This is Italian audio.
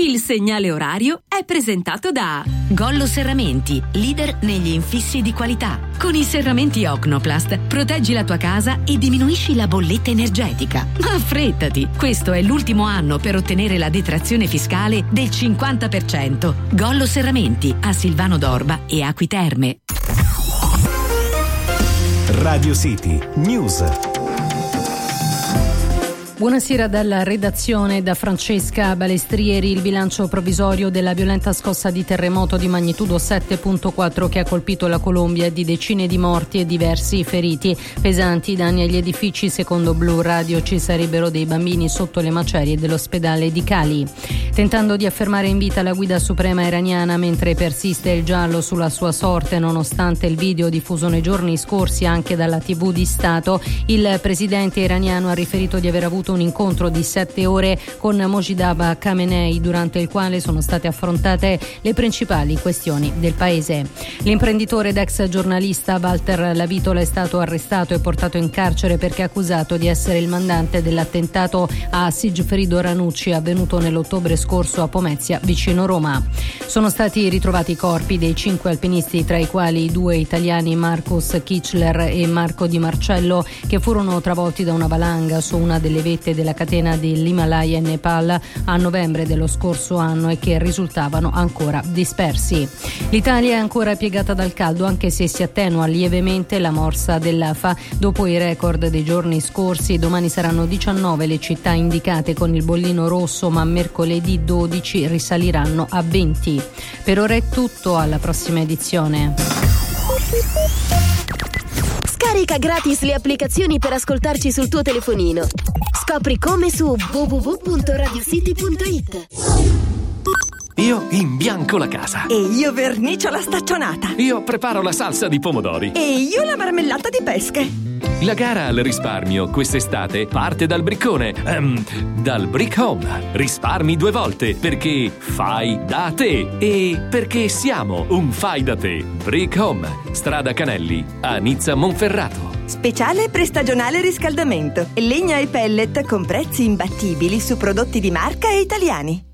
Il segnale orario è presentato da Gollo Serramenti, leader negli infissi di qualità. Con i serramenti Ocnoplast proteggi la tua casa e diminuisci la bolletta energetica. Ma affrettati, questo è l'ultimo anno per ottenere la detrazione fiscale del 50%. Gollo Serramenti a Silvano d'Orba e Acqui Terme. Radio City News. Buonasera dalla redazione, da Francesca Balestrieri. Il bilancio provvisorio della violenta scossa di terremoto di magnitudo 7.4 che ha colpito la Colombia è di decine di morti e diversi feriti. Pesanti danni agli edifici, secondo Blu Radio ci sarebbero dei bambini sotto le macerie dell'ospedale di Cali. Tentando di affermare in vita la guida suprema iraniana mentre persiste il giallo sulla sua sorte, nonostante il video diffuso nei giorni scorsi anche dalla TV di Stato, il presidente iraniano ha riferito di aver avuto un incontro di 7 ore con Mojtaba Khamenei, durante il quale sono state affrontate le principali questioni del paese. L'imprenditore ed ex giornalista Walter Lavitola è stato arrestato e portato in carcere perché accusato di essere il mandante dell'attentato a Sigfrido Ranucci avvenuto nell'ottobre scorso a Pomezia, vicino Roma. Sono stati ritrovati i corpi dei 5 alpinisti, tra i quali 2 italiani, Marcus Kichler e Marco Di Marcello, che furono travolti da una valanga su una delle vette della catena dell'Himalaya in Nepal a novembre dello scorso anno e che risultavano ancora dispersi. L'Italia è ancora piegata dal caldo, anche se si attenua lievemente la morsa dell'afa dopo i record dei giorni scorsi. Domani saranno 19 le città indicate con il bollino rosso, ma mercoledì 12 risaliranno a 20. Per ora è tutto, alla prossima edizione. Scarica gratis le applicazioni per ascoltarci sul tuo telefonino. Scopri come su www.radiocity.it. Io imbianco la casa. E io vernicio la staccionata. Io preparo la salsa di pomodori. E io la marmellata di pesche. La gara al risparmio quest'estate parte dal briccone, dal Brick Home. Risparmi 2 volte perché fai da te e perché siamo un fai da te. Brick Home, strada Canelli, a Nizza Monferrato. Speciale prestagionale riscaldamento. Legna e pellet con prezzi imbattibili su prodotti di marca e italiani.